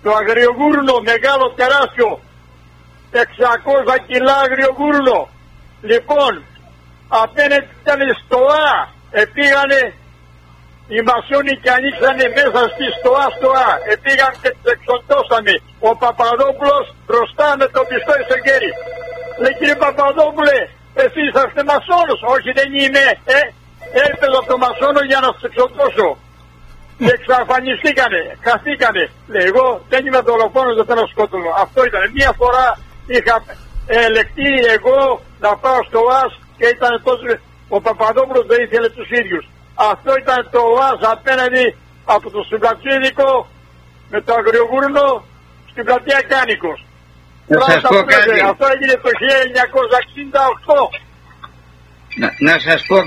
Το αγριογούρνο, μεγάλο τεράστιο, 600 κιλά αγριογούρνο. Λοιπόν, απέναντι ήταν στοά, πήγανε οι μασόνοι και ανοίξανε μέσα στη στοά, πήγαν και τους εξοντώσανε. Ο Παπαδόπουλος μπροστά με το πιστόλι στο χέρι. Λέει, κύριε Παπαδόπουλε, εσείς είσαστε μασόνος? Όχι, δεν είμαι. Έπαιζα από το μασόνο για να σας εξοντώσω. Και εξαφανιστήκανε, χαθήκανε. Λέει, εγώ δεν είμαι δολοφόνος, δεν θέλω να σκοτώνω. Αυτό ήταν. Μία φορά είχα ελεκτεί εγώ να πάω στο ΟΑΣ και ήταν τόσο. Ο Παπαδόπουλος δεν ήθελε τους ίδιους. Αυτό ήταν το ΟΑΣ απέναντι από το Συμπλατσίδικο με το Αγριογούρνο στην πλατεία Κάνικος. Αυτό έγινε το 1968. Να σας πω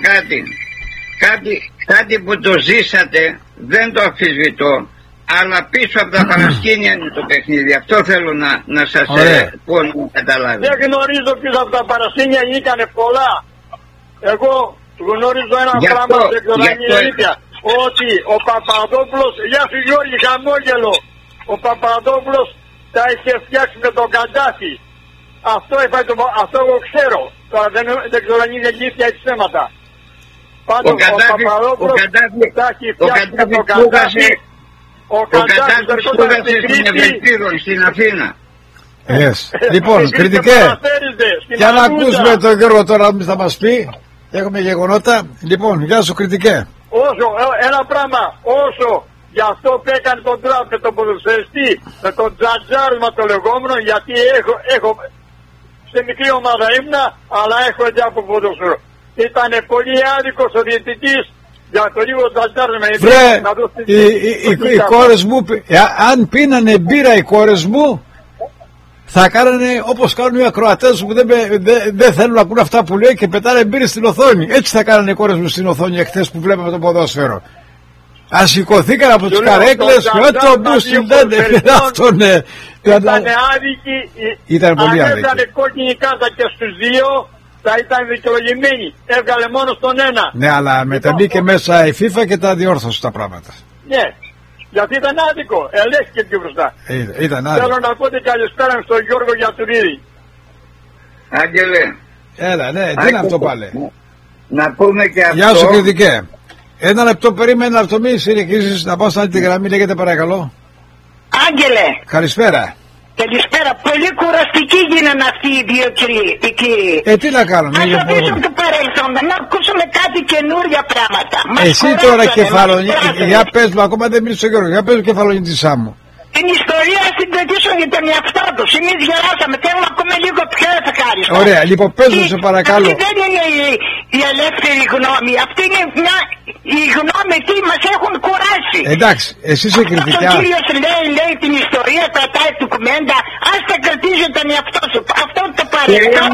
κάτι που το ζήσατε, δεν το αμφισβητώ, αλλά πίσω από τα παρασκήνια είναι το παιχνίδι. Αυτό θέλω να σας πω, να καταλάβετε. Δεν γνωρίζω πίσω από τα παρασκήνια, ήτανε πολλά. Εγώ γνωρίζω ένα πράγμα, δεν ξέρω αν είναι αλήθεια, ότι ο Παπαδόπουλος, γεια σου Γιώργη, χαμόγελο, ο Παπαδόπουλος τα είχε φτιάξει με τον Καντάφη. Αυτό εγώ ξέρω. Τώρα δεν ξέρω αν είναι αλήθεια ή ψέματα. Πάντως ο Παπαδόπουλος τα έχει φτιάξει με τον Καντάφη. Ο Καντάφης ερχόταν στην Κρήτη, στην Αθήνα. Λοιπόν, Κρητικέ, για να ακούσουμε τον Γιώργο τώρα θα μας πει. Έχουμε γεγονότα. Λοιπόν, γεια σου Κρητικέ. Ένα πράγμα, όσο γι' αυτό που έκανε τον Τραμπ με τον ποδοσφαιριστή, με τον τζατζάρισμα το λεγόμενο, γιατί έχω σε μικρή ομάδα ήμουνα, αλλά έχω έτσι από ποδοσφαίρο. Ήτανε πολύ άδικος ο διαιτητής για το λίγο τζατζάρισμα. Οι κόρες μου, αν πίνανε μπύρα οι κόρες μου, θα κάνανε όπως κάνουν οι ακροατές που δεν θέλουν να ακούνε αυτά που λέει και πετάνε μπύρες στην οθόνη. Έτσι θα κάνανε οι κόρες μου στην οθόνη εχθές που βλέπαμε το ποδόσφαιρο. Ασηκωθήκαν από τις καρέκλες και το μπούσιν δεν αυτό ναι. Ήταν άδικοι, ήταν πολύ άδικοι. Αν έβγαλε κόκκινη κάρτα και στους δύο θα ήταν δικαιολογημένοι. Έβγαλε μόνο στον ένα. Ναι, αλλά μετά μπήκε μέσα η FIFA και τα διόρθωσε τα πράγματα. Ναι, γιατί ήταν άδικο. Ελέγχθηκε πιο μπροστά. Ήταν άδικο. Θέλω να πω ότι καλησπέρα στον Γιώργο Γιατουρίδη. Άγγελε. Έλα, ναι, τι είναι αυτό πάλι. Να πούμε και αυτό. Γεια σου Κρητικέ. Ένα λεπτό περίμενε να το μην συνεχίσεις, να πάω στην άλλη τη γραμμή, λέγεται παρακαλώ. Άγγελε. Καλησπέρα. Καλησπέρα. Πολύ κουραστικοί γίνανε αυτοί οι δύο κύριοι. Τι να κάνουμε. Ας αφήσουμε το παρελθόν, να ακούσουμε κάτι καινούρια πράγματα. Εσύ τώρα κεφαλονίτησα, για πες μου, ακόμα δεν μίλησε ο Γιώργος, για πες μου κεφαλονίτησά μου. Την ιστορία στην κρατήσουν για τον εαυτό τους. Εμείς γεράσαμε, θέλουμε να ακούμε λίγο πιο ευχάριστο. Ωραία, λοιπόν πες μου σε παρακαλώ. Αυτή δεν είναι η ελεύθερη γνώμη, αυτή είναι η γνώμη τι μας έχουν κουράσει. Εντάξει, εσύ είσαι κριτικά. Ο κύριος λέει την ιστορία, κρατάει του κουμέντα, ας τα κρατήσει τον εαυτό σου. Αυτό το παρελθόν,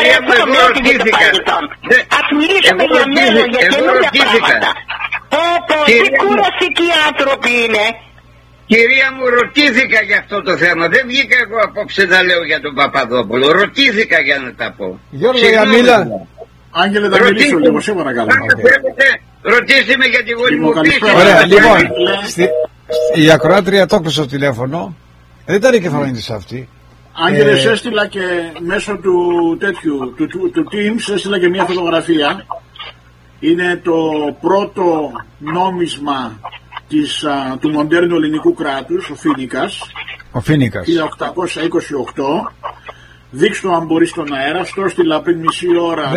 ας μιλήσουμε για μέλλον, για καινούργια πράγματα. Τι κουραστικοί άνθρωποι είναι. Κυρία μου, ρωτήθηκα για αυτό το θέμα. Δεν βγήκα εγώ απόψε να λέω για τον Παπαδόπουλο. Ρωτήθηκα για να τα πω. Γιώργο, για μίλα. Άγγελε, θα μιλήσω λίγο, σε παρακαλώ. Ρωτήστε με για τη γονιμοποίηση. Ωραία, λοιπόν, η ακροάτρια το έκλεισε το τηλέφωνο. Δεν ήταν η κεφαλονίτησα αυτή. Άγγελε, έστειλα και μέσω του Teams, έστειλα και μια φωτογραφία. Είναι το πρώτο νόμισμα του μοντέρνου ελληνικού κράτους, ο Φίνικας. 1828. Δείξτε το αν μπορεί στον αέρα, στο έστειλα πριν μισή ώρα.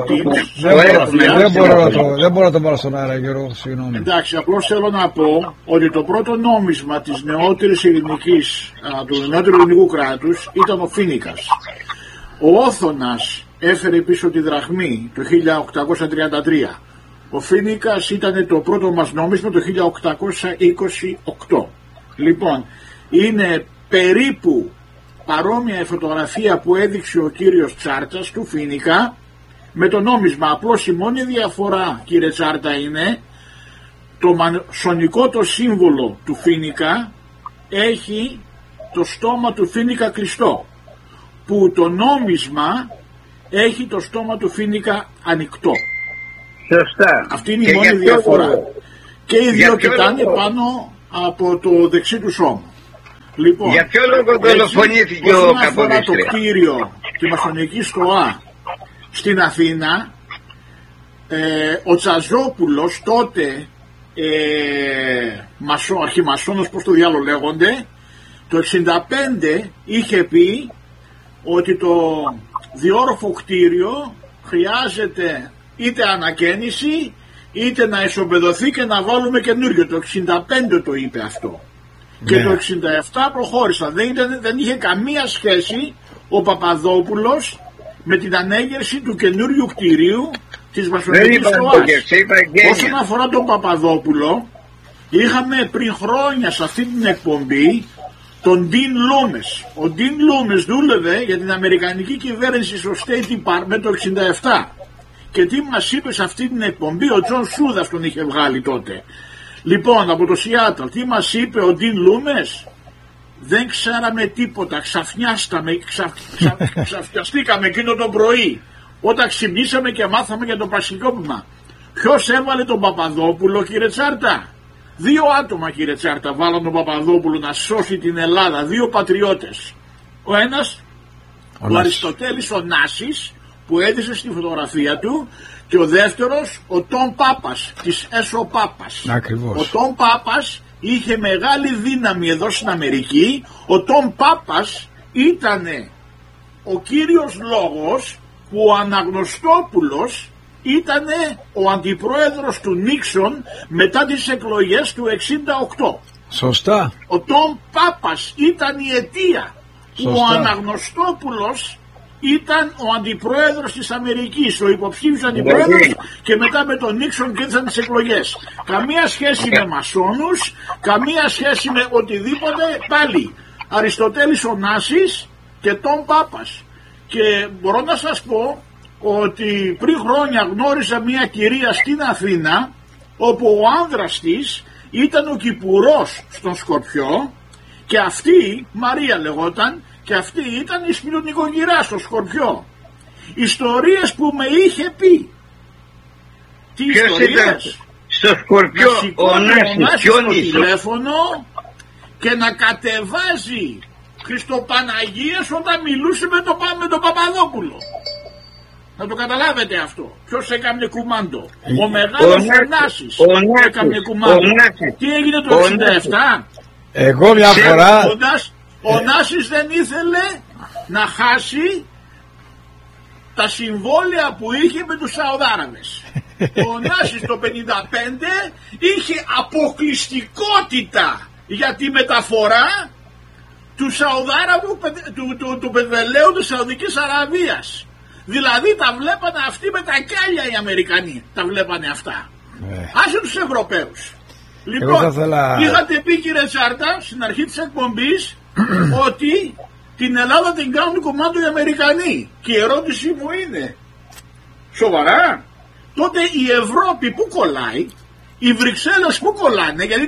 Δεν μπορώ να το πάρω στον αέρα, Γιώργο, συγγνώμη. Εντάξει, απλώς θέλω να πω ότι το πρώτο νόμισμα της νεότερης του νεότερου ελληνικού κράτους ήταν ο Φίνικας. Ο Όθωνας έφερε πίσω τη δραχμή το 1833. Ο Φίνικας ήταν το πρώτο μας νόμισμα το 1828. Λοιπόν, είναι περίπου παρόμοια η φωτογραφία που έδειξε ο κύριος Τσάρτας του Φίνικα με το νόμισμα. Απλώς η μόνη διαφορά, κύριε Τσάρτα, είναι το μασονικό το σύμβολο του Φίνικα έχει το στόμα του Φίνικα κλειστό, που το νόμισμα έχει το στόμα του Φίνικα ανοιχτό. Σωστά. Αυτή είναι η μόνη διαφορά. Και οι δύο κοιτάνε πάνω από το δεξί του σώμα. Λοιπόν, για ποιο λόγο δολοφονήθηκε ο Καποδίστρια? Όσον αφορά το κτίριο, τη μασονική στοά στην Αθήνα, ο Τσαζόπουλος τότε αρχιμασόνος, πώς το διάλογο λέγονται, το 65 είχε πει ότι το διόρροφο κτίριο χρειάζεται είτε ανακαίνιση είτε να ισοπεδωθεί και να βάλουμε καινούριο. Το 65 το είπε αυτό. Και το 67 προχώρησαν. Δεν είχε καμία σχέση ο Παπαδόπουλος με την ανέγερση του καινούριου κτηρίου της Μασονικής Στοάς. Όσον αφορά τον Παπαδόπουλο, είχαμε πριν χρόνια σε αυτή την εκπομπή τον Ντίν Λούμες. Ο Ντίν Λούμες δούλευε για την Αμερικανική κυβέρνηση στο State Department το 67. Και τι μας είπε σε αυτή την εκπομπή, ο Τζον Σούδας τον είχε βγάλει τότε. Λοιπόν, από το Σιάτλ, τι μας είπε ο Ντίν Λούμες? Δεν ξέραμε τίποτα, ξαφνιαστήκαμε εκείνο το πρωί όταν ξυπνήσαμε και μάθαμε για το πραξικόπημα. Ποιος έβαλε τον Παπαδόπουλο, κύριε Τσάρτα? 2 άτομα, κύριε Τσάρτα, βάλαν τον Παπαδόπουλο να σώσει την Ελλάδα, 2 πατριώτες. Ο ένας, ο Αριστοτέλης ο Νάσης, που έδειξε στη φωτογραφία του, και ο δεύτερος, ο Τόμ Πάπας, της ΕΣΟ Πάπας. Ακριβώς. Ο Τόμ Πάπας είχε μεγάλη δύναμη εδώ στην Αμερική. Ο Τόμ Πάπας ήταν ο κύριος λόγος που ο Αναγνωστόπουλος ήταν ο αντιπρόεδρος του Νίξον μετά τις εκλογές του 68. Σωστά. Ο Τόμ Πάπας ήταν η αιτία που ο Αναγνωστόπουλος ήταν ο αντιπρόεδρος της Αμερικής, ο υποψήφιος αντιπρόεδρος, και μετά με τον Νίξον κέρδισαν τις εκλογές. Καμία σχέση με μασόνους, καμία σχέση με οτιδήποτε. Πάλι Αριστοτέλης ο Νάσης και Τόμ Πάπας. Και μπορώ να σας πω ότι πριν χρόνια γνώρισα μια κυρία στην Αθήνα, όπου ο άνδρας της ήταν ο κυπουρός στον Σκορπιό, και αυτή, Μαρία λεγόταν, και αυτή ήταν η σπιτονικογυρά στο Σκορπιό. Ιστορίες που με είχε πει. Τι ιστορίες? Στο Σκορπιό ο Νάσης στο τηλέφωνο και να κατεβάζει Χριστοπαναγίες όταν μιλούσε με τον Παπαδόπουλο. Να το καταλάβετε αυτό. Ποιος έκανε κουμάντο? Ο μεγάλος ο Νάσης έκανε κουμάντο. Τι έγινε το 67? Εγώ μια φορά... Ο Νάσης δεν ήθελε να χάσει τα συμβόλαια που είχε με τους Σαουδάραβες. Ο Νάσης το 55 είχε αποκλειστικότητα για τη μεταφορά του Σαουδάραβου, του πετρελαίου της Σαουδικής Αραβίας. Δηλαδή τα βλέπανε αυτοί με τα κιάλια οι Αμερικανοί. Τα βλέπανε αυτά. Άσε τους Ευρωπαίους. Λοιπόν, είχατε πει, κύριε Τσάρτα, στην αρχή της εκπομπής ότι την Ελλάδα την κάνουν κομμάτι οι Αμερικανοί. Και η ερώτησή μου είναι, σοβαρά? Τότε η Ευρώπη που κολλάει, οι Βρυξέλλες που κολλάνε? Γιατί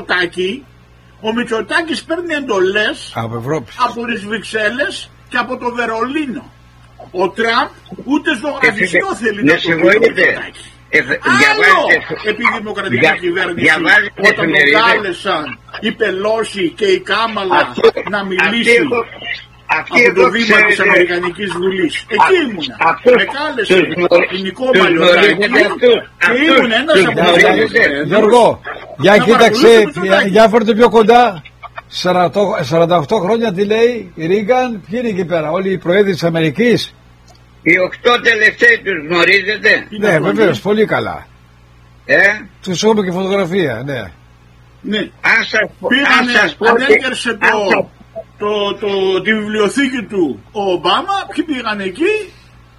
ο Μητσοτάκης παίρνει εντολές από τις Βρυξέλλες και από το Βερολίνο. Ο Τραμπ ούτε ζωγραφιστό θέλει να το πει. Άλλο επί δημοκρατική κυβέρνηση, όταν τον κάλεσαν η Πελώση και η Κάμαλα να μιλήσει από το βήμα της Αμερικανικής Βουλής. Εκεί ήμουνα. Με κάλεσε η Νικό Μαλιωτάκη και ήμουν ένας από τους. Γιώργο, για κοίταξε, για φέρτε πιο κοντά. 48 χρόνια τι λέει η Ρίγκαν? Ποιοι είναι εκεί πέρα? Όλοι οι προέδροι της Αμερικής? Οι 8 τελευταίοι τους γνωρίζετε? Ναι, βεβαίως, πολύ καλά. Τους έχουμε και φωτογραφία, ναι. Ναι. Ανέκερσε τη βιβλιοθήκη του ο Ομπάμα. Ποιοι πήγαν εκεί?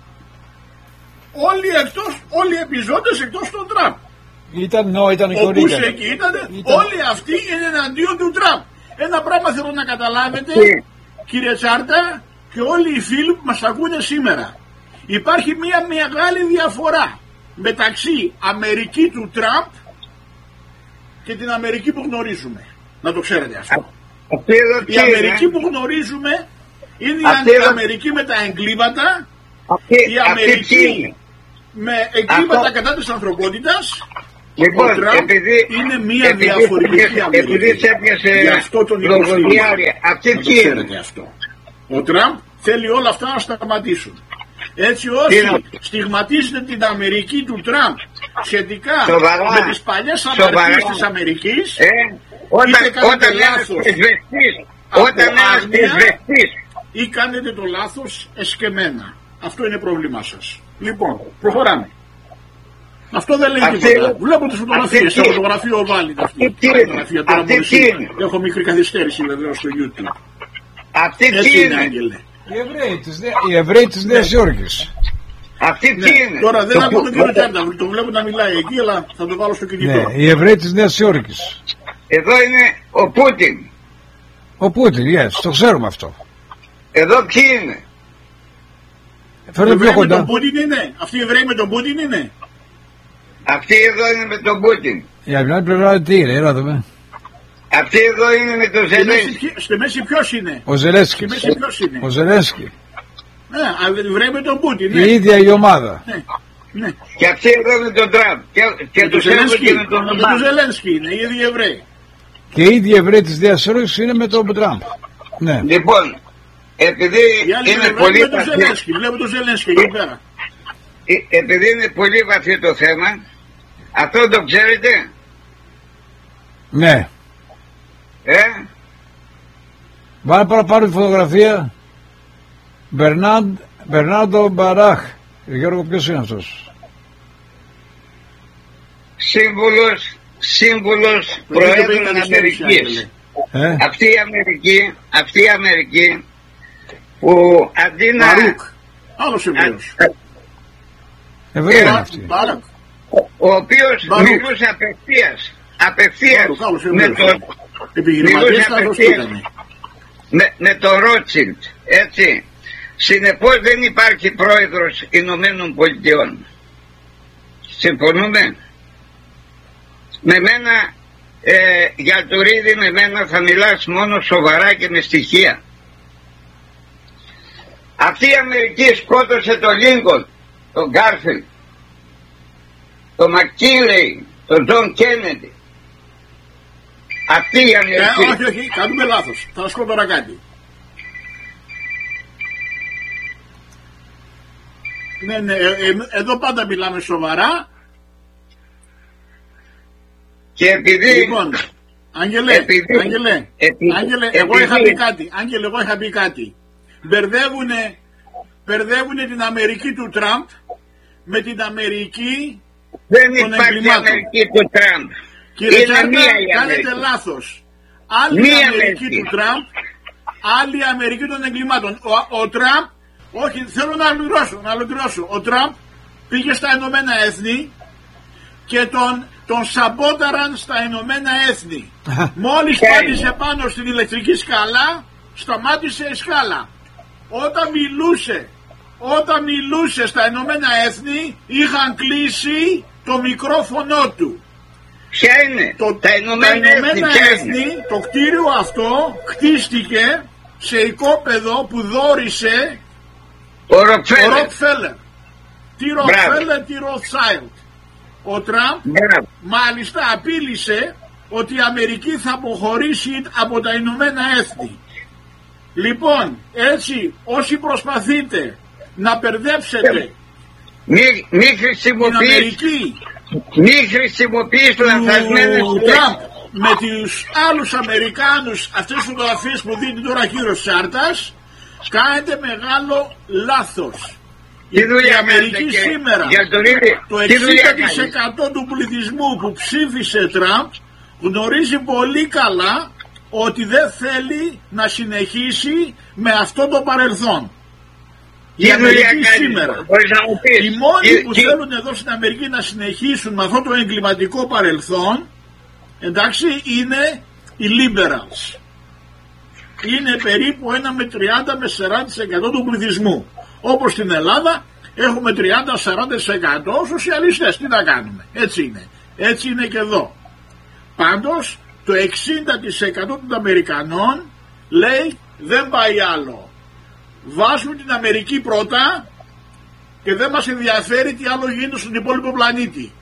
Όλοι οι επιζώντες εκτός τον Τραμπ. Ήταν και ο Μπούς εκεί ήταν. Όλοι αυτοί είναι εναντίον του Τραμπ. Ένα πράγμα θέλω να καταλάβετε, κύριε Τσάρτα, και όλοι οι φίλοι που μας ακούνε σήμερα. Υπάρχει μια μεγάλη διαφορά μεταξύ Αμερική του Τραμπ και την Αμερική που γνωρίζουμε. Να το ξέρετε αυτό. Η Αμερική που γνωρίζουμε είναι η Αμερική με τα εγκλήματα, η Αμερική με εγκλήματα κατά της ανθρωπότητας, Λοιπόν, επειδή είναι μία διαφορετική Αμερική. Επειδή σε έπιασε λογοδιάρεια, αυτή τι είναι? Ο Τραμπ θέλει όλα αυτά να σταματήσουν. Έτσι όσοι στιγματίζετε την Αμερική του Τραμπ σχετικά με τις παλιές αμαρτίες της Αμερικής, όταν λάθος ή κάνετε το λάθος εσκεμμένα. Αυτό είναι πρόβλημά σας. Λοιπόν, προχωράμε. Αυτό δεν λέει τίποτα. Βλέπω τις φωτογραφίες, σε φωτογραφείο Βάλιν αυτή. Έχω μικρή καθυστέρηση βεβαίως στο YouTube. Αυτή τι είναι, Άγγελε? Οι Εβραίοι της Νέας Υόρκης. Αυτή τι είναι? Τώρα δεν ακούω τον κύριο Τσάντα, τον βλέπω να μιλάει εκεί, αλλά θα το βάλω στο κινητό. Ναι, οι Εβραίοι της Νέας Υόρκης. Εδώ είναι ο Πούτιν. Ο Πούτιν, το ξέρουμε αυτό. Εδώ ποιοι είναι? Φέρτε πιο κοντά. Αυτοί οι Εβραίοι με τον Πούτιν είναι. Αυτοί εδώ είναι με τον Πούτιν. Για την άλλη πλευρά τι είναι, έλα δούμε. Αυτοί εδώ είναι με τον Ζελένσκι. Στη μέση ποιος είναι? Ο Ζελένσκι. Ο Ζελένσκι. Ναι, Εβραίοι με τον Πούτιν. Η ίδια η ομάδα. Ναι. Και αυτοί εδώ με τον Τραμπ. Και τους έχουν και με τον Ομπάμα. Ο Ζελένσκι είναι, οι ίδιοι Εβραίοι. Και οι ίδιοι Εβραίοι της Νέας Υόρκης είναι με τον Τραμπ. Ναι. Λοιπόν, επειδή είναι πολύ βαθύ. Βλέπω τον Ζελένσκι εκεί πέρα. Επειδή είναι πολύ βαθύ το θέμα, αυτό το ξέρετε? Ναι. Βάλε παραπάνω τη φωτογραφία. Μπερνάρντο Μπαράχ. Γιώργο, ποιος είναι αυτός? Σύμβουλος Προέδρου Αμερικής. Αυτή η Αμερική που αντί να... Άλλος Εβραίος. Εβραίοι είναι αυτοί. Ο οποίος μιλούσε απευθείας με τον Ρότσιλντ, έτσι. Συνεπώς δεν υπάρχει πρόεδρος Ηνωμένων Πολιτειών. Συμφωνούμε? Με μένα, Γιαλτουρίδη, με μένα θα μιλάς μόνο σοβαρά και με στοιχεία. Αυτή η Αμερική σκότωσε τον Λίνκολν, τον Γκάρφιλντ, τον Μακκίνλεϊ, τον Τζον Κέννεντι. Αυτή η Αμερική. Όχι, κάνουμε λάθος. Θα σας πω τώρα κάτι. Ναι, εδώ πάντα μιλάμε σοβαρά. Και επειδή... Λοιπόν, Άγγελε, εγώ είχα πει κάτι. Μπερδεύουνε την Αμερική του Τραμπ με την Αμερική δεν υπάρχει Αμερική του Τραμπ. Κύριε Τσάρτα, κάνετε λάθος. Άλλη η Αμερική του Τραμπ, άλλη η Αμερική των εγκλημάτων. Ο Τραμπ, όχι, θέλω να ολοκληρώσω. Ο Τραμπ πήγε στα Ηνωμένα Έθνη και τον σαμπόταραν στα Ηνωμένα Έθνη. Μόλις πάτησε πάνω στην ηλεκτρική σκάλα, σταμάτησε η σκάλα. Όταν μιλούσε στα Ηνωμένα Έθνη, είχαν κλείσει το μικρόφωνο του. Ποια είναι? Τα Ηνωμένα Έθνη, το κτίριο αυτό χτίστηκε σε οικόπεδο που δώρισε ο Ροκφέλερ. Τι Ροκφέλερ, τι Ροθσάιλντ. Ο Τραμπ μάλιστα απείλησε ότι η Αμερική θα αποχωρήσει από τα Ηνωμένα Έθνη. Λοιπόν, έτσι όσοι προσπαθείτε να μπερδέψετε την Αμερική μη χρησιμοποιείς λανθασμένες του Τραμπ με τους άλλους Αμερικάνους, αυτές τις φωτογραφίες που δίνει τώρα κύριος Τσάρτας, κάνετε μεγάλο λάθος. Η Αμερική σήμερα, το 60% του πληθυσμού που ψήφισε Τραμπ γνωρίζει πολύ καλά ότι δεν θέλει να συνεχίσει με αυτό το παρελθόν. Η Αμερική σήμερα, οι μόνοι που θέλουν εδώ στην Αμερική να συνεχίσουν με αυτό το εγκληματικό παρελθόν, εντάξει, είναι οι liberals. Είναι περίπου 1 με 30 με 40% του πληθυσμού. Όπως στην Ελλάδα έχουμε 30-40% σοσιαλιστές. Τι να κάνουμε? Έτσι είναι. Έτσι είναι και εδώ. Πάντως το 60% των Αμερικανών λέει δεν πάει άλλο. Βάζουμε την Αμερική πρώτα και δεν μας ενδιαφέρει τι άλλο γίνεται στον υπόλοιπο πλανήτη.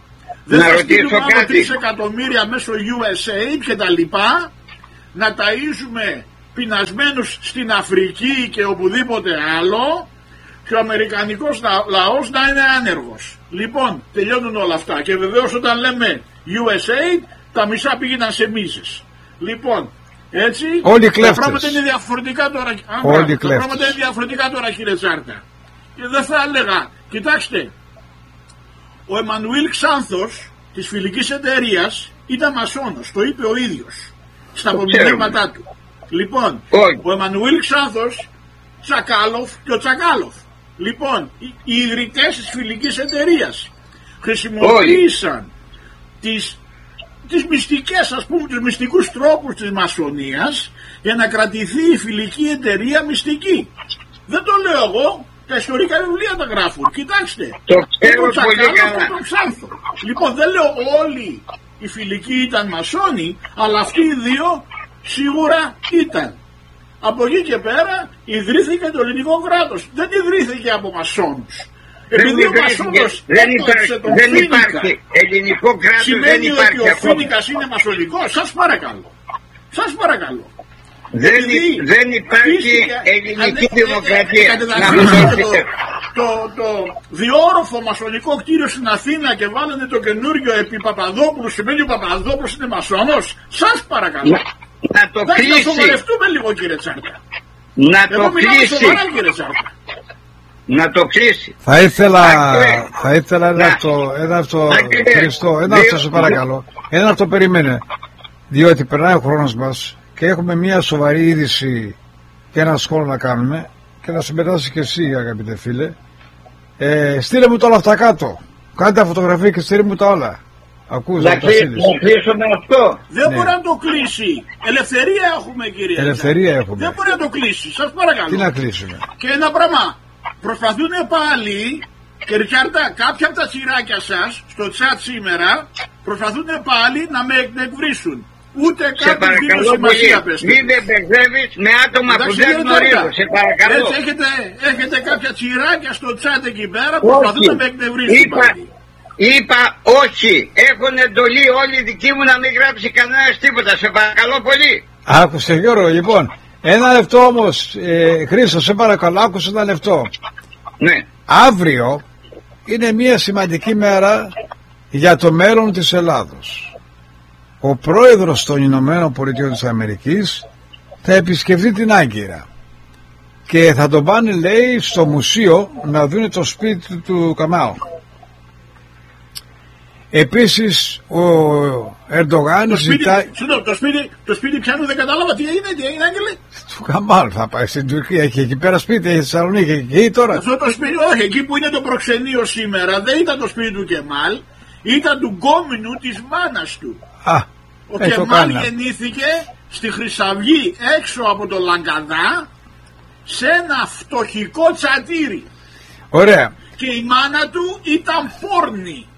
Δεν θα στείλουμε άλλο 3 εκατομμύρια μέσω USA και τα λοιπά, να ταΐζουμε πεινασμένους στην Αφρική και οπουδήποτε άλλο, και ο αμερικανικός λαός να είναι άνεργος. Λοιπόν, τελειώνουν όλα αυτά. Και βεβαίως όταν λέμε USA, τα μισά πήγαιναν σε μίζες. Λοιπόν, έτσι, τα πράγματα είναι διαφορετικά τώρα. Τα πράγματα είναι διαφορετικά τώρα, κύριε Τσάρτα. Και δεν θα έλεγα, κοιτάξτε, ο Εμμανουήλ Ξάνθος της Φιλικής Εταιρείας ήταν μασόνος, το είπε ο ίδιος στα απομνήματά του. Λοιπόν, ο Εμμανουήλ Ξάνθος, Τσακάλοφ και ο Τσακάλοφ. Λοιπόν, οι ιδρυτές της Φιλικής Εταιρείας χρησιμοποίησαν τις μυστικές, ας πούμε, τους μυστικούς τρόπους της μασονίας για να κρατηθεί η Φιλική Εταιρεία μυστική. Δεν το λέω εγώ, τα ιστορικά βιβλία τα γράφουν. Κοιτάξτε, το ξέρω πολύ καλά. Λοιπόν, δεν λέω όλοι οι Φιλικοί ήταν μασόνοι, αλλά αυτοί οι δύο σίγουρα ήταν. Από εκεί και πέρα ιδρύθηκε το ελληνικό κράτος. Δεν ιδρύθηκε από μασόνους. Επειδή ο μασόνος δεν υπάρχει ελληνικό κράτος, σημαίνει ότι ο Φοίνικας είναι μασονικός. Σας παρακαλώ. Σας παρακαλώ. Δεν υπάρχει ελληνική δημοκρατία. Το διόροφο μασονικό κτίριο στην Αθήνα και βάλανε το καινούριο επί Παπαδόπουλου, σημαίνει ο Παπαδόπουλος είναι μασόνος. Σας παρακαλώ. Να το κλείσει. Να σοβαρευτούμε λίγο, κύριε Τσάρτα. Να το κλείσει. Σοβαρά, κύριε Τσάρτα. Να το κλείσει. Θα ήθελα ένα αυτό Χριστό, ένα αυτό σε παρακαλώ. Ένα αυτό περίμενε. Διότι περνάει ο χρόνος μας και έχουμε μια σοβαρή είδηση και ένα σχόλιο να κάνουμε και να συμπεράσει και εσύ, αγαπητέ φίλε. Στείλε μου τα όλα αυτά κάτω. Κάντε φωτογραφία και στείλε μου τα όλα. Ακούς, να κλείσουμε αυτό. Δεν μπορεί να το κλείσει. Ελευθερία έχουμε, κύριε. Ελευθερία έχουμε. Δεν μπορεί να το κλείσει. Σας παρακαλώ. Τι να κλείσουμε. Και ένα πράγμα. Προσπαθούν πάλι, και Ριτσάρτα, κάποια από τα τσιράκια σας στο chat σήμερα προσπαθούν πάλι να με εκνευρίσουν. Ούτε κάποιο δίνω σημασία, πες. Μην με μπερδεύεις με άτομα που δεν γνωρίζω. Σε παρακαλώ. Έτσι έχετε κάποια τσιράκια στο chat εκεί πέρα που προσπαθούν να με εκνευρίσουν πάλι. Είπα όχι. Έχουν εντολή όλοι οι δικοί μου να μην γράψει κανένας τίποτα. Σε παρακαλώ πολύ. Άκουσε, Γιώργο, λοιπόν. Ένα λεπτό όμως, Χρήστο, σε παρακαλώ, άκουσε ένα λεπτό. Ναι. Αύριο είναι μια σημαντική μέρα για το μέλλον της Ελλάδος. Ο πρόεδρος των Ηνωμένων Πολιτειών της Αμερικής θα επισκεφτεί την Άγκυρα και θα τον πάνε, λέει, στο μουσείο να δουν το σπίτι του Καμάλ. Επίσης ο Ερντογάν ζητάει... Το σπίτι πιάνου, δεν κατάλαβα τι έγινε, Άγγελε. Του Καμάλ θα πάει στην Τουρκία, έχει εκεί πέρα σπίτι, έχει Θεσσαλονίκη, εκεί τώρα. Αυτό το σπίτι, όχι, εκεί που είναι το προξενείο σήμερα δεν ήταν το σπίτι του Κεμάλ, ήταν του γκόμενου της μάνας του. Ο Κεμάλ γεννήθηκε στη Χρυσαυγή έξω από το Λαγκαδά σε ένα φτωχικό τσατήρι. Ωραία. Και η μάνα του ήταν πόρνη.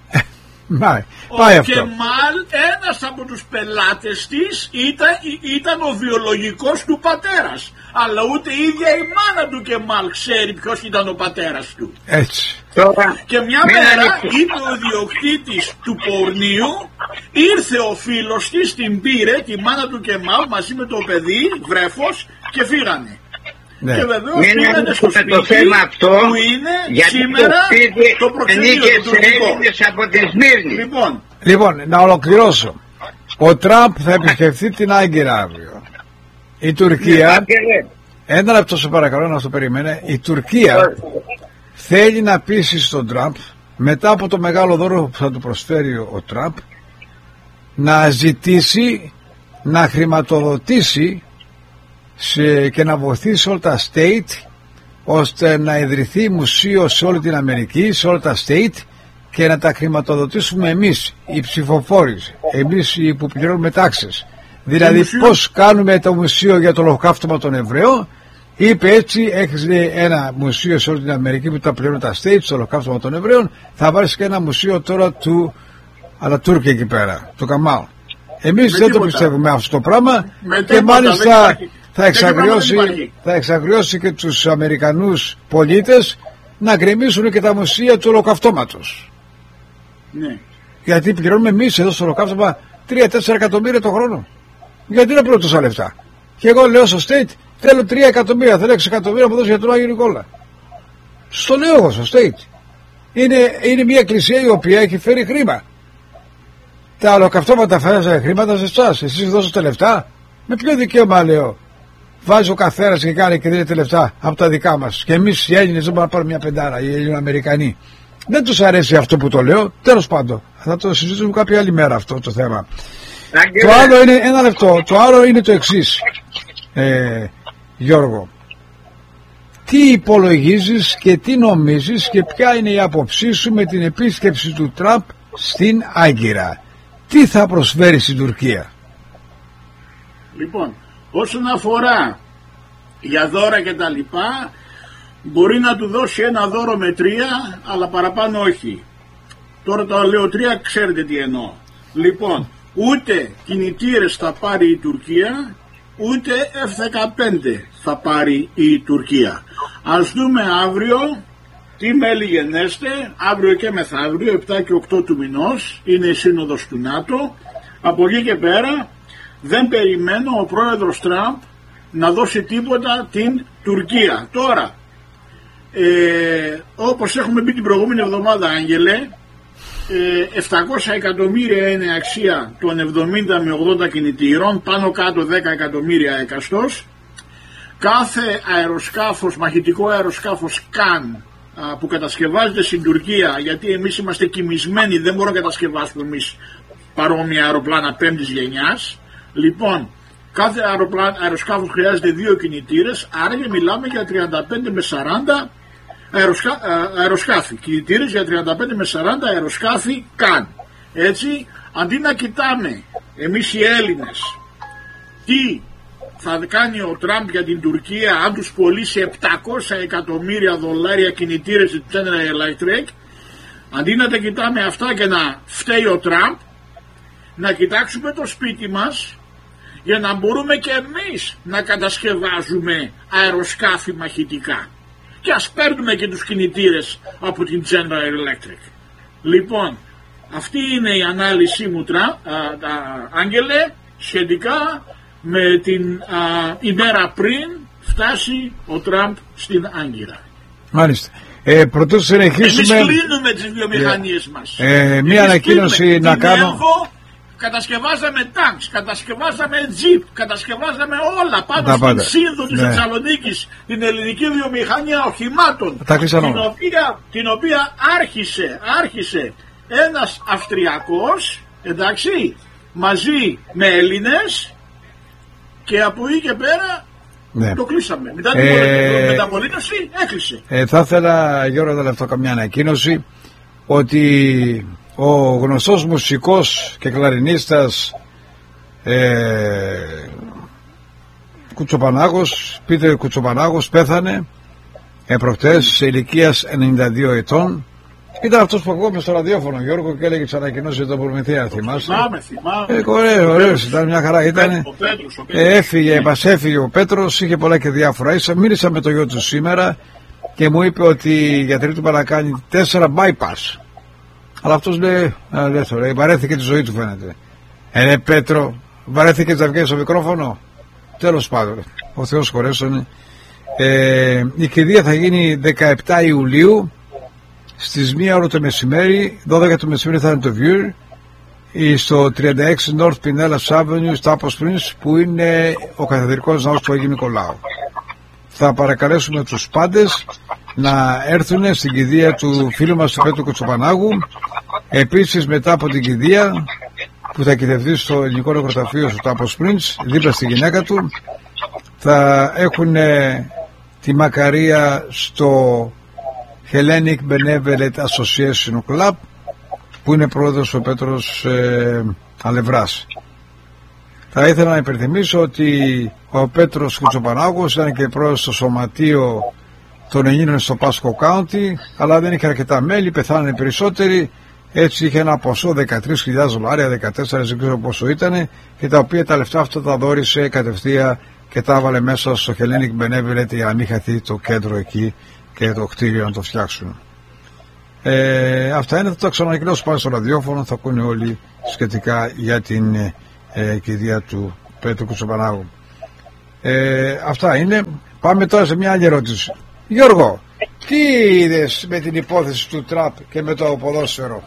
Πάει ο Κεμάλ, ένας από τους πελάτες της ήταν ο βιολογικός του πατέρας. Αλλά ούτε η ίδια η μάνα του Κεμάλ ξέρει ποιος ήταν ο πατέρας του. Έτσι. Και μια μέρα είπε ο ιδιοκτήτης του πορνίου, ήρθε ο φίλος της, την πήρε τη μάνα του Κεμάλ μαζί με το παιδί, βρέφος, και φύγανε. Ναι. Και βεβαίως πήγανε στο σπίτι το θέμα αυτό, που είναι σήμερα το προξενείο του από τη Σμύρνη. Λοιπόν, να ολοκληρώσω. Ο Τραμπ θα επισκεφθεί την Άγκυρα αύριο. Η Τουρκία, ένα λεπτό σε παρακαλώ να το περιμένε, η Τουρκία θέλει να πείσει στον Τραμπ, μετά από το μεγάλο δώρο που θα του προσφέρει ο Τραμπ, να ζητήσει να χρηματοδοτήσει και να βοηθήσει όλα τα state ώστε να ιδρυθεί μουσείο σε όλη την Αμερική, σε όλα τα state, και να τα χρηματοδοτήσουμε εμείς οι ψηφοφόροι, εμείς οι που πληρώνουμε τάξεις. Δηλαδή πώς κάνουμε το μουσείο για το ολοκαύτωμα των Εβραίων. Είπε έτσι, έχεις ένα μουσείο σε όλη την Αμερική που τα πληρώνουν τα state, το ολοκαύτωμα των Εβραίων, θα βάλεις και ένα μουσείο τώρα του Αλατούρκη εκεί πέρα, του Καμάλ. Εμείς δεν το πιστεύουμε αυτό το πράγμα και μάλιστα θα εξαγριώσει και τους Αμερικανούς πολίτες να γκρεμίσουν και τα μουσεία του ολοκαυτώματος. Ναι. Γιατί πληρώνουμε εμείς εδώ στο ολοκαύτωμα 3-4 εκατομμύρια το χρόνο. Γιατί να πληρώνω τόσα λεφτά? Και εγώ λέω στο state θέλω 3 εκατομμύρια, θέλω 6 εκατομμύρια που δώσω για τον Άγιο Νικόλα. Στο λέω εγώ στο state. Είναι μια εκκλησία η οποία έχει φέρει χρήμα. Τα ολοκαυτώματα φέρασαν χρήματα σε εσάς. Εσείς δώσετε λεφτά. Με ποιο δικαίωμα, λέω? Βάζει ο καθένας και κάνει και δίνεται λεφτά από τα δικά μας. Και εμείς οι Έλληνες δεν μπορούμε να πάρουμε μια πεντάρα, οι Ελληνοαμερικανοί. Δεν τους αρέσει αυτό που το λέω. Τέλος πάντων, θα το συζητήσουμε κάποια άλλη μέρα αυτό το θέμα. Το άλλο είναι, ένα λεπτό, το άλλο είναι το εξής, Γιώργο. Τι υπολογίζεις και τι νομίζεις και ποια είναι η άποψή σου με την επίσκεψη του Τραμπ στην Άγκυρα? Τι θα προσφέρει στην Τουρκία? Λοιπόν, όσον αφορά για δώρα και τα λοιπά, μπορεί να του δώσει ένα δώρο με 3, αλλά παραπάνω όχι. Τώρα το λέω 3, ξέρετε τι εννοώ. Λοιπόν, ούτε κινητήρες θα πάρει η Τουρκία, ούτε F-15 θα πάρει η Τουρκία. Ας δούμε αύριο τι μέλη γενέστε, αύριο και μεθαύριο, 7 και 8 του μηνός, είναι η σύνοδος του ΝΑΤΟ. Από εκεί και πέρα δεν περιμένω ο πρόεδρος Τραμπ να δώσει τίποτα την Τουρκία. Τώρα, όπως έχουμε πει την προηγούμενη εβδομάδα, Άγγελε, 700 εκατομμύρια είναι αξία των 70 με 80 κινητήρων, πάνω κάτω 10 εκατομμύρια εκαστός. Κάθε αεροσκάφος, μαχητικό αεροσκάφος καν που κατασκευάζεται στην Τουρκία, γιατί εμείς είμαστε κοιμισμένοι, δεν μπορούμε να κατασκευάσουμε εμείς παρόμοια αεροπλάνα 5ης γενιάς. Λοιπόν, κάθε αεροσκάφος χρειάζεται 2 κινητήρες, άρα και μιλάμε για 35 με 40 αεροσκάφη. Κινητήρες για 35 με 40 αεροσκάφη καν. Έτσι, αντί να κοιτάμε εμείς οι Έλληνες τι θα κάνει ο Τραμπ για την Τουρκία αν τους πωλήσει 700 εκατομμύρια δολάρια κινητήρες της General Electric, αντί να τα κοιτάμε αυτά και να φταίει ο Τραμπ, να κοιτάξουμε το σπίτι μας για να μπορούμε και εμείς να κατασκευάζουμε αεροσκάφη μαχητικά. Και ας παίρνουμε και τους κινητήρες από την General Electric. Λοιπόν, αυτή είναι η ανάλυση μου, Άγγελε, σχετικά με την ημέρα πριν φτάσει ο Τραμπ στην Άγκυρα. Μάλιστα. Πρωτού συνεχίσουμε. Εμείς κλείνουμε τις βιομηχανίες μας. Μία ανακοίνωση να κάνω. Κατασκευάζαμε τάγκς, κατασκευάζαμε τζιπ, κατασκευάζαμε όλα πάνω στην σύνδο της Θεσσαλονίκης, την ελληνική βιομηχανία οχημάτων, την οποία άρχισε ένας Αυστριακός, εντάξει, μαζί με Έλληνες, και από εκεί και πέρα το κλείσαμε. Μετά την μεταπολίτευση έκλεισε. Θα ήθελα, Γιώργο, να λεφτώ καμιά ανακοίνωση ότι ο γνωστός μουσικός και κλαρινίστας Κουτσοπανάγος, Πίτερ Κουτσοπανάγος, πέθανε προχτές ηλικίας 92 ετών. Ήταν αυτός που ακούμε στο ραδιόφωνο, Γιώργο, και έλεγε τις ανακοινώσεις για τον Προμηθέα, θυμάσαι? Θυμάμαι. Ωραίος, ήταν μια χαρά. Μας έφυγε ο Πέτρος, είχε πολλά και διάφορα. Μίλησα με το γιο του σήμερα και μου είπε ότι η γιατρή του να κάνει 4 bypass. Αλλά αυτός λέει, βαρέθηκε τη ζωή του, φαίνεται. Πέτρο, βαρέθηκε να βγαίνει στο μικρόφωνο. Τέλος πάντων, ο Θεός χωρέσωνε. Η κηδεία θα γίνει 17 Ιουλίου στις 1 ώρα το μεσημέρι. 12 το μεσημέρι θα είναι το Viewer στο 36 North Pinellas Avenue στο Apple Springs, που είναι ο καθεδρικός ναός του Αγίου Νικολάου. Θα παρακαλέσουμε τους πάντες να έρθουν στην κηδεία του φίλου μας του Πέτρου Κουτσοπανάγου. Επίσης, μετά από την κηδεία που θα κυδευτεί στο ελληνικό νεκροταφείο στο Apple Springs, δίπλα στη γυναίκα του, θα έχουν τη μακαρία στο Hellenic Benevolent Association Club, που είναι πρόεδρος ο Πέτρος Αλευράς. Θα ήθελα να υπενθυμίσω ότι ο Πέτρος Κουτσοπανάγος ήταν και πρόεδρος στο σωματείο των Ελλήνων στο Pasco County, αλλά δεν είχε αρκετά μέλη, πεθάνανε περισσότεροι. Έτσι είχε ένα ποσό 13.000 δολάρια, 14, δεν ξέρω πόσο ήταν, και τα οποία τα λεφτά αυτά τα δώρισε κατευθείαν και τα έβαλε μέσα στο Hellenic Benevolent για να μην χαθεί το κέντρο εκεί και το κτίριο να το φτιάξουν. Αυτά είναι, θα το ξανανακοινώσω πάλι στο ραδιόφωνο, θα ακούνε όλοι σχετικά για την κηδεία του Πέτρου Κουτσοπανάγου. Αυτά είναι. Πάμε τώρα σε μια άλλη ερώτηση. Γιώργο, τι είδες με την υπόθεση του Τραμπ και με το ποδόσφαιρο?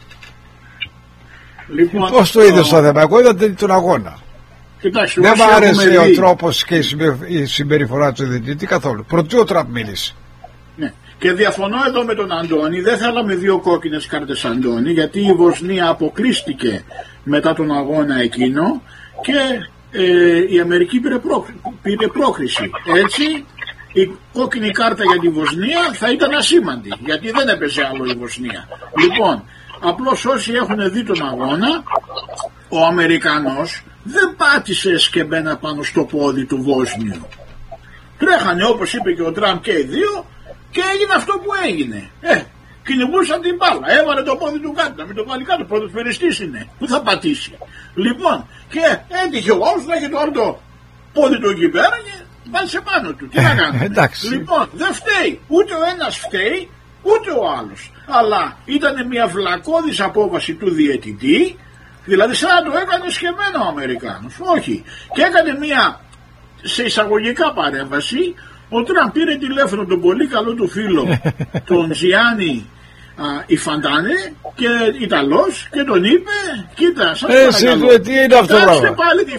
Λοιπόν, πώς το είδες το θέμα? Εγώ είδα τον αγώνα. Κοιτάξτε, δεν μου άρεσε ο τρόπος και η συμπεριφορά του διαιτητή καθόλου. Προτού ο Τραμπ μίλησε. Ναι. Και διαφωνώ εδώ με τον Αντώνη. Δεν θέλαμε 2 κόκκινες κάρτες, Αντώνη, γιατί η Βοσνία αποκλείστηκε μετά τον αγώνα εκείνο και η Αμερική πήρε πρόκριση. Έτσι η κόκκινη κάρτα για τη Βοσνία θα ήταν ασήμαντη, γιατί δεν έπαιζε άλλο η Βοσνία. Λοιπόν, απλώς όσοι έχουν δει τον αγώνα, ο Αμερικανός δεν πάτησε εσκεμμένα πάνω στο πόδι του Βόσνιου. Τρέχανε, όπως είπε και ο Τραμπ, και οι δύο, και έγινε αυτό που έγινε. Κυνηγούσαν την μπάλα, έβαλε το πόδι του κάτω, να μην το βάλει κάτω, ποδοσφαιριστής είναι, που θα πατήσει. Λοιπόν, και έτυχε ο άλλος να έχει το πόδι του εκεί πέρα και πάτησε πάνω του. Τι να κάνουμε? Λοιπόν, δεν φταίει, ούτε ο ένας φταίει, ούτε ο άλλος. Αλλά ήταν μια βλακώδης απόβαση του διαιτητή, δηλαδή σαν να το έκανε σχεμένο ο Αμερικάνος. Όχι. Και έκανε μια σε εισαγωγικά παρέμβαση. Ο Τραμπ πήρε τηλέφωνο τον πολύ καλό του φίλο, τον Τζιάννη Ιφαντάνε, και Ιταλός, και τον είπε, κοίτα, σας παρακαλώ, κοιτάξτε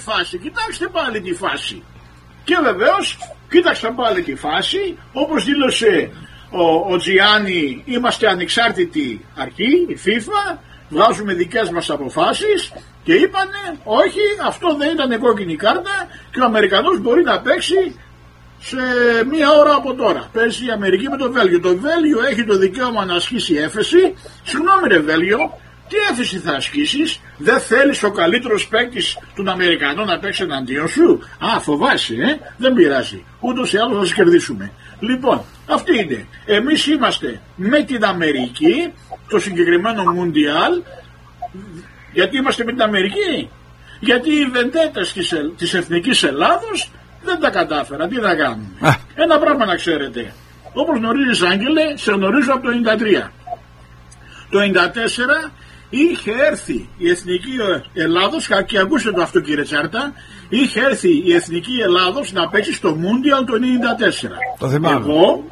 πάλι τη φάση. Και βεβαίως κοίταξαν πάλι τη φάση, όπως δήλωσε ο Τζιάννη, είμαστε ανεξάρτητη αρχή, η FIFA, βγάζουμε δικές μας αποφάσεις, και είπανε όχι, αυτό δεν ήταν κόκκινη κάρτα και ο Αμερικανός μπορεί να παίξει σε 1 ώρα από τώρα. Παίζει η Αμερική με το Βέλγιο. Το Βέλγιο έχει το δικαίωμα να ασκήσει έφεση. Συγγνώμη ρε Βέλγιο, τι έφεση θα ασκήσεις? Δεν θέλεις ο καλύτερος παίκτης των Αμερικανών να παίξει εναντίον σου? Φοβάσαι, δεν πειράζει. Ούτως ή άλλως θα σας κερδίσουμε. Λοιπόν, αυτή είναι. Εμείς είμαστε με την Αμερική, το συγκεκριμένο Μουντιάλ. Γιατί είμαστε με την Αμερική? Γιατί οι βεντέτες της Εθνικής Ελλάδος δεν τα κατάφεραν. Τι θα κάνουν? Ένα πράγμα να ξέρετε. Όπως γνωρίζεις, Άγγελε, σε γνωρίζω από το 1993. Το 1994 είχε έρθει η Εθνική Ελλάδος, και ακούστε το αυτό κύριε Τσάρτα, είχε έρθει η Εθνική Ελλάδος να παίξει στο Μούντιαλ το 1994. Το θυμάμαι.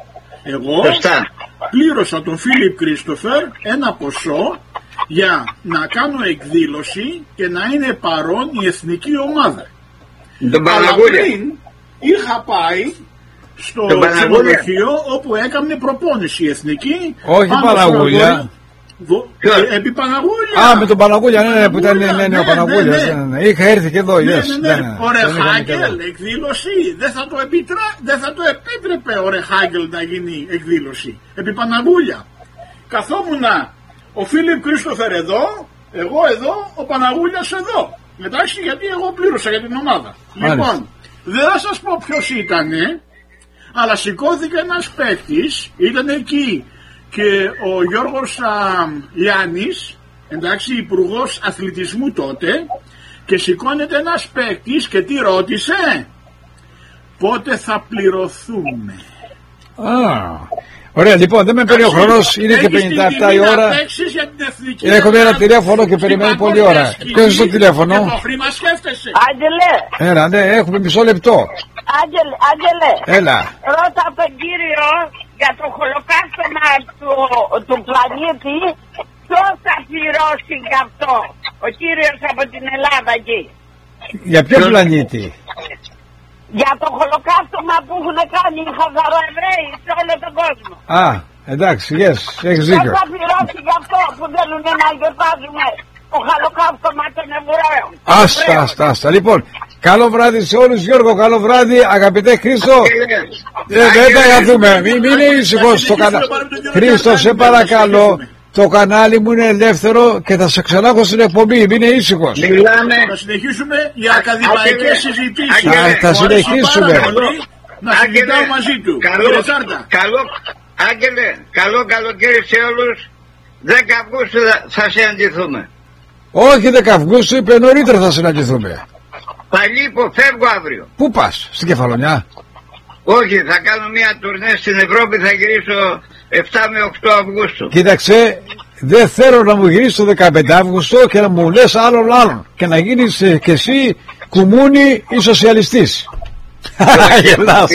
Εγώ πλήρωσα τον Φίλιπ Κρίστοφερ ένα ποσό για να κάνω εκδήλωση και να είναι παρόν η εθνική ομάδα. Αλλά πριν είχα πάει στο ξενοδοχείο όπου έκανε προπόνηση η εθνική. Όχι Παναγούλια. Επί Παναγούλια. Με τον Παναγούλια, ναι, που ήταν ο Παναγούλια. Είχα έρθει και εδώ. Ο Ρεχάγκελ εκδήλωση. Δεν θα το επίτρεπε ο Ρεχάγκελ να γίνει εκδήλωση. Επί Παναγούλια. Καθόμουνα ο Φίλιπ Κρίστοφερ εδώ, εγώ εδώ, ο Παναγούλιας εδώ. Εντάξει, γιατί εγώ πλήρωσα για την ομάδα. Λοιπόν, δεν θα σας πω ποιος ήτανε, αλλά σηκώθηκε ένας παίκτης, ήταν εκεί και ο Γιώργος Λιάννης, εντάξει, υπουργός αθλητισμού τότε, και σηκώνεται ένας παίκτης και τι ρώτησε? Πότε θα πληρωθούμε? Ωραία, λοιπόν, δεν με παίρνει ο χρόνος, είναι και 57 η ώρα. Έχουμε ένα τηλέφωνο και περιμένει πολλή ώρα. Ποιος είναι το τηλέφωνο? Άγγελε. Έλα, ναι, έχουμε μισό λεπτό. Άγγελε. Έλα. Ρώτα τον κύριο για το χολοκαύτωμα του πλανήτη. Ποιος θα πληρώσει γι' αυτό? Ο κύριος από την Ελλάδα εκεί. Για ποιο πλανήτη? Για το χολοκαύτωμα που έχουν κάνει οι Χαζαροεβραίοι σε όλο τον κόσμο. Εντάξει, έχεις δίκιο. Ποιος θα πληρώσει γι' αυτό που θέλουν να γιορτάζουμε το χολοκαύτωμα των Εβραίων? Άστα. Λοιπόν, καλό βράδυ σε όλους, Γιώργο, καλό βράδυ, αγαπητέ Χρήστο. Δεν θα καθούμε, μην είναι ήσυχος στο κανάλι. Χρήστο, σε παρακαλώ. Το κανάλι μου είναι ελεύθερο και θα σε ξανάχω στην εκπομπή. Μην είναι ήσυχος. Θα συνεχίσουμε για ακαδημαϊκές συζητήσεις. Θα συνεχίσουμε. Να συζητάω μαζί του. Άγγελε, καλό καλοκαίρι σε όλους. 10 Αυγούστου θα συναντηθούμε. Όχι 10 Αυγούστου, είπε νωρίτερα θα συναντηθούμε. Θα λείπω, φεύγω αύριο. Πού πας, στην Κεφαλονιά? Όχι, θα κάνω μια τουρνέ στην Ευρώπη, θα γυρίσω 7 με 8 Αυγούστου. Κοίταξε, δεν θέλω να μου γυρίσεις το 15 Αύγουστο και να μου λες άλλον και να γίνεις και εσύ κουμούνι ή σοσιαλιστής. Γελάς.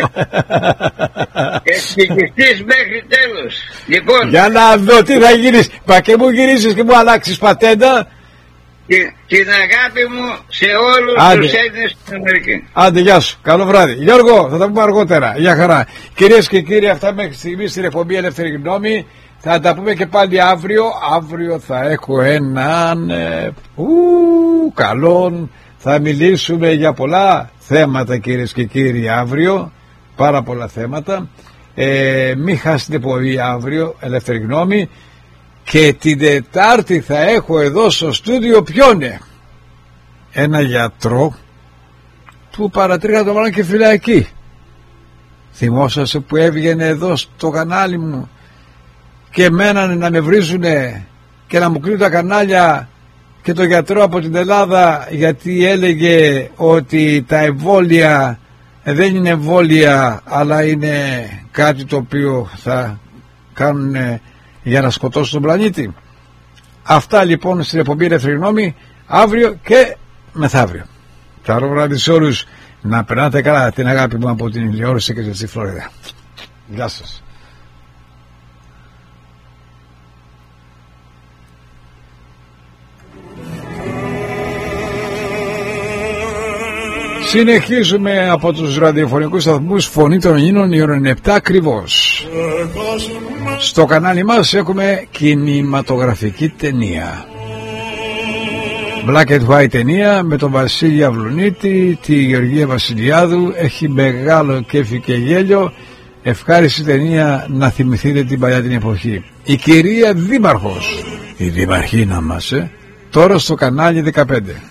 Εθνικιστής μέχρι τέλος. Λοιπόν, για να δω τι θα γίνεις. Μα και μου γυρίσεις και μου αλλάξεις πατέντα. Την αγάπη μου σε όλους τους Έλληνες στην Αμερική. Άντε, γεια σου. Καλό βράδυ. Γιώργο, θα τα πούμε αργότερα. Γεια χαρά. Κυρίες και κύριοι, αυτά μέχρι στιγμή στην εκπομπή Ελεύθερη Γνώμη. Θα τα πούμε και πάλι αύριο. Αύριο θα έχω έναν καλόν. Θα μιλήσουμε για πολλά θέματα, κυρίες και κύριοι, αύριο. Πάρα πολλά θέματα. Μην χάσετε πολύ αύριο Ελεύθερη Γνώμη. Και την Τετάρτη θα έχω εδώ στο στούντιο ποιον? Ένα γιατρό που παρατρέχα το βάλαν και φυλακή. Θυμόσαστε που έβγαινε εδώ στο κανάλι μου και μένανε να με βρίζουνε και να μου κλείνουν τα κανάλια και το γιατρό από την Ελλάδα, γιατί έλεγε ότι τα εμβόλια δεν είναι εμβόλια αλλά είναι κάτι το οποίο θα κάνουν για να σκοτώσουν τον πλανήτη. Αυτά λοιπόν στην εκπομπή Ελεύθερη Γνώμη αύριο και μεθαύριο. Καλό βράδυ σε όλους. Να περνάτε καλά. Την αγάπη μου από την Ηλιόρωση και στη Φλόριδα. Γεια σας. Συνεχίζουμε από τους ραδιοφωνικούς σταθμούς Φωνή των Ελλήνων, η ώρα είναι 7 ακριβώς. Στο κανάλι μας έχουμε κινηματογραφική ταινία, Black and White ταινία με τον Βασίλη Αυλουνίτη, τη Γεωργία Βασιλιάδου. Έχει μεγάλο κέφι και γέλιο. Ευχάριστη ταινία να θυμηθείτε την παλιά την εποχή. Η κυρία Δήμαρχος, η Δημαρχίνα μας, τώρα στο κανάλι 15.